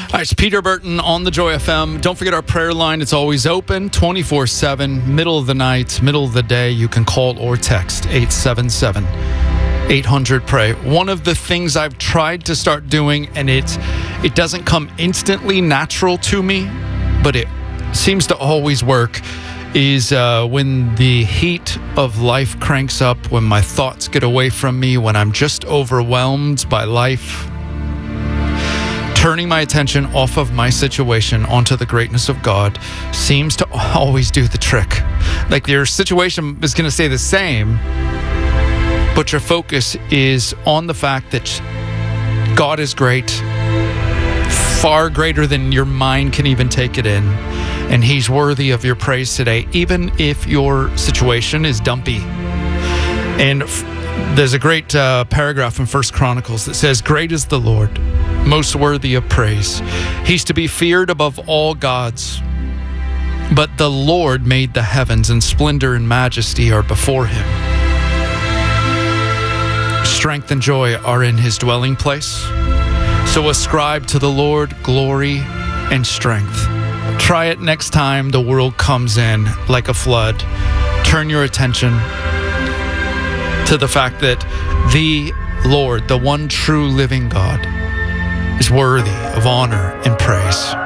All right, it's Peter Burton on the Joy FM. Don't forget our prayer line. It's always open 24/7, middle of the night, middle of the day. You can call or text 877-800-PRAY. One of the things I've tried to start doing, and it doesn't come instantly natural to me, but it seems to always work, is when the heat of life cranks up, when my thoughts get away from me, when I'm just overwhelmed by life, turning my attention off of my situation onto the greatness of God seems to always do the trick. Like, your situation is going to stay the same, but your focus is on the fact that God is great, far greater than your mind can even take it in, and He's worthy of your praise today, even if your situation is dumpy. And there's a great paragraph in 1 Chronicles that says, "Great is the Lord, most worthy of praise. He's to be feared above all gods. But the Lord made the heavens, and splendor and majesty are before Him. Strength and joy are in His dwelling place. So ascribe to the Lord glory and strength." Try it next time the world comes in like a flood. Turn your attention to the fact that the Lord, the one true living God, is worthy of honor and praise.